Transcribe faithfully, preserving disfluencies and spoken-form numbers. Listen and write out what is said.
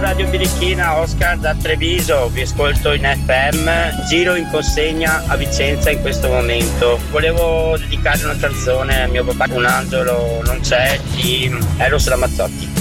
Radio Birichina, Oscar da Treviso, vi ascolto in F M, giro in consegna a Vicenza in questo momento. Volevo dedicare una canzone a mio papà, Un angelo non c'è, di Eros Ramazzotti.